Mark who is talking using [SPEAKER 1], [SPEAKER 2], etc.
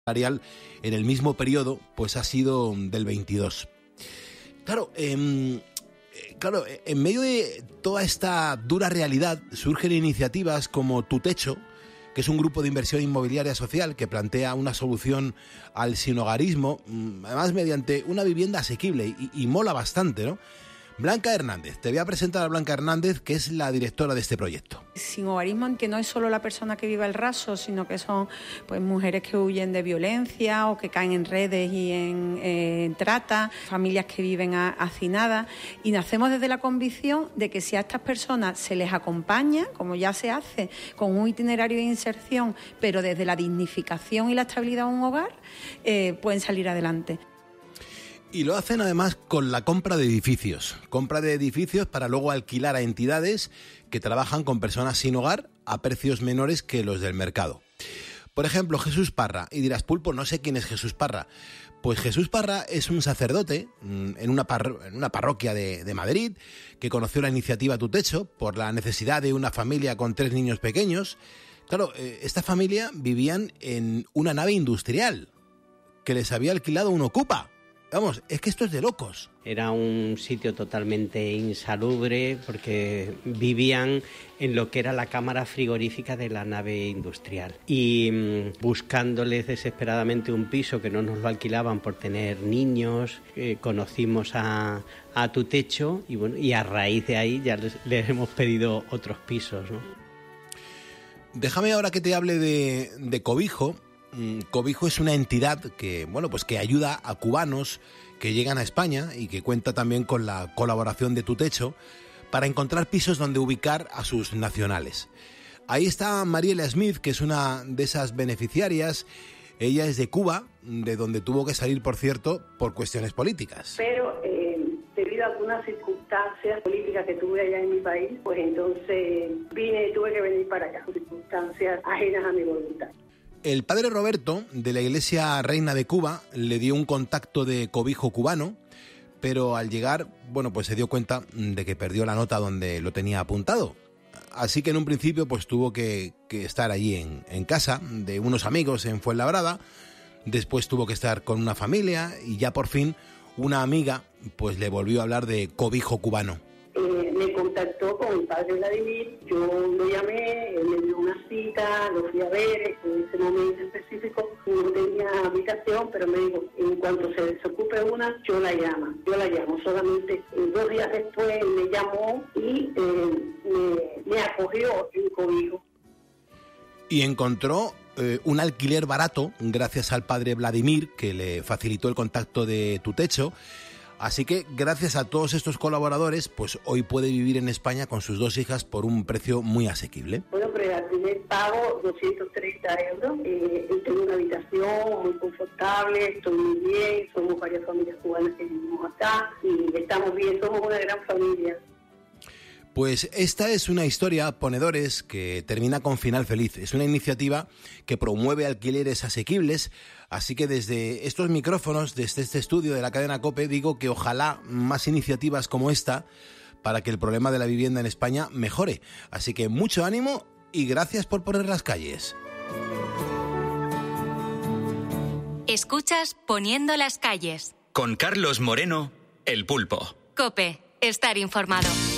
[SPEAKER 1] salarial en el mismo periodo pues ha sido del 22. Claro, en medio de toda esta dura realidad surgen iniciativas como Tu Techo, que es un grupo de inversión inmobiliaria social que plantea una solución al sinhogarismo, además mediante una vivienda asequible y mola bastante, ¿no? Blanca Hernández, te voy a presentar a Blanca Hernández, que es la directora de este proyecto.
[SPEAKER 2] Sinhogarismo, que no es solo la persona que vive al raso, sino que son pues mujeres que huyen de violencia o que caen en redes y en trata, familias que viven hacinadas, y nacemos desde la convicción de que si a estas personas se les acompaña, como ya se hace, con un itinerario de inserción, pero desde la dignificación y la estabilidad de un hogar, pueden salir adelante.
[SPEAKER 1] Y lo hacen además con la compra de edificios para luego alquilar a entidades que trabajan con personas sin hogar a precios menores que los del mercado. Por ejemplo, Jesús Parra, y dirás, Pulpo, no sé quién es Jesús Parra. Pues Jesús Parra es un sacerdote en una parroquia de Madrid que conoció la iniciativa Tu Techo por la necesidad de una familia con 3 niños pequeños. Claro, esta familia vivían en una nave industrial que les había alquilado un ocupa. Vamos, es que esto es de locos.
[SPEAKER 3] Era un sitio totalmente insalubre porque vivían en lo que era la cámara frigorífica de la nave industrial. Y buscándoles desesperadamente un piso que no nos lo alquilaban por tener niños, conocimos a Tu Techo y bueno, y a raíz de ahí ya les hemos pedido otros pisos, ¿no?
[SPEAKER 1] Déjame ahora que te hable de Cobijo. Cobijo es una entidad que ayuda a cubanos que llegan a España y que cuenta también con la colaboración de Tu Techo para encontrar pisos donde ubicar a sus nacionales. Ahí está Mariela Smith, que es una de esas beneficiarias. Ella es de Cuba, de donde tuvo que salir, por cierto, por cuestiones políticas.
[SPEAKER 4] Pero debido a algunas circunstancias políticas que tuve allá en mi país, pues entonces tuve que venir para acá, circunstancias ajenas a mi voluntad.
[SPEAKER 1] El padre Roberto, de la Iglesia Reina de Cuba, le dio un contacto de cobijo cubano, pero al llegar, pues se dio cuenta de que perdió la nota donde lo tenía apuntado. Así que en un principio pues tuvo que estar allí en casa de unos amigos en Fuenlabrada. Después tuvo que estar con una familia y ya por fin una amiga pues le volvió a hablar de cobijo cubano.
[SPEAKER 4] Me contactó con el padre Vladimir, yo lo llamé, él me dio una cita, lo fui a ver, en ese momento específico no tenía habitación, pero me dijo, en cuanto se desocupe una, yo la llamo, solamente 2 días después me llamó y me acogió en Cobijo.
[SPEAKER 1] Y encontró un alquiler barato gracias al padre Vladimir, que le facilitó el contacto de Tu Techo. Así que gracias a todos estos colaboradores, pues hoy puede vivir en España con sus 2 hijas por un precio muy asequible.
[SPEAKER 4] Bueno, pero al primer pago 230 euros. Tengo una habitación muy confortable, estoy muy bien, somos varias familias cubanas que vivimos acá y estamos bien, somos una gran familia.
[SPEAKER 1] Pues esta es una historia, ponedores, que termina con final feliz. Es una iniciativa que promueve alquileres asequibles, así que desde estos micrófonos, desde este estudio de la cadena COPE, digo que ojalá más iniciativas como esta para que el problema de la vivienda en España mejore. Así que mucho ánimo y gracias por poner las calles.
[SPEAKER 5] Escuchas Poniendo las calles.
[SPEAKER 6] Con Carlos Moreno, El Pulpo.
[SPEAKER 5] COPE, estar informado.